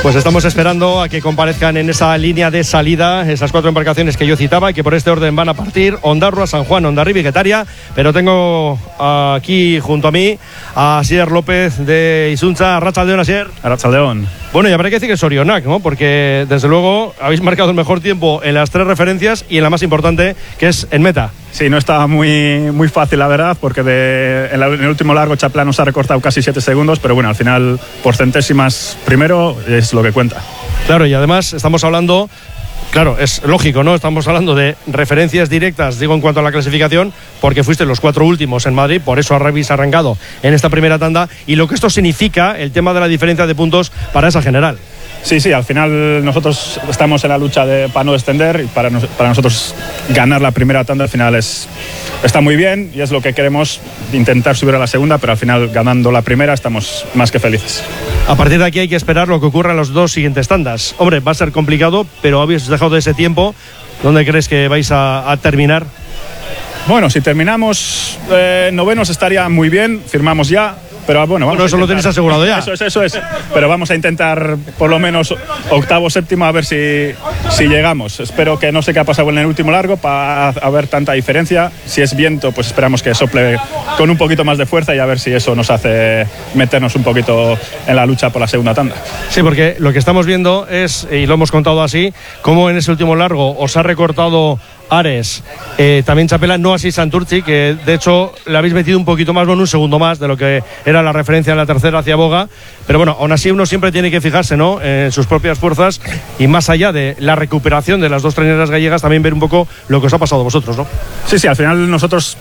Pues estamos esperando a que comparezcan en esa línea de salida esas 4 embarcaciones que yo citaba y que por este orden van a partir: Ondarroa, San Juan, Hondarribia y Getaria. Pero tengo aquí junto a mí a Asier López de Isunza. Arratsaldeon, Asier. Arratsaldeon. Bueno, y habrá que decir que es Sorionak, ¿no? Porque desde luego habéis marcado el mejor tiempo en las 3 referencias y en la más importante, que es en meta. Sí, no estaba muy fácil, la verdad, porque en el último largo Chapla nos ha recortado casi 7 segundos, pero bueno, al final por centésimas primero es lo que cuenta. Claro, y además estamos hablando, claro, es lógico, ¿no? Estamos hablando de referencias directas, digo, en cuanto a la clasificación, porque fuiste los 4 últimos en Madrid, por eso habéis arrancado en esta primera tanda, y lo que esto significa, el tema de la diferencia de puntos para esa general. Sí, al final nosotros estamos en la lucha para no descender y para nosotros ganar la primera tanda al final está muy bien y es lo que queremos, intentar subir a la segunda, pero al final ganando la primera estamos más que felices. A partir de aquí hay que esperar lo que ocurra en los 2 siguientes tandas. Hombre, va a ser complicado, pero habéis dejado ese tiempo. ¿Dónde crees que vais a terminar? Bueno, si terminamos novenos estaría muy bien, firmamos ya. Pero bueno, eso lo tenéis asegurado ya. Eso es. Pero vamos a intentar por lo menos octavo, séptimo, a ver si llegamos. Espero que no sé qué ha pasado en el último largo para haber tanta diferencia. Si es viento, pues esperamos que sople con un poquito más de fuerza y a ver si eso nos hace meternos un poquito en la lucha por la segunda tanda. Sí, porque lo que estamos viendo es, y lo hemos contado así, cómo en ese último largo os ha recortado Ares, también Chapela, no así Santurci, que de hecho le habéis metido un poquito más, bueno, un segundo más de lo que era la referencia en la tercera hacia Boga, pero bueno, aún así uno siempre tiene que fijarse, ¿no?, en sus propias fuerzas y más allá de la recuperación de las 2 traineras gallegas, también ver un poco lo que os ha pasado a vosotros, ¿no? Sí, al final nosotros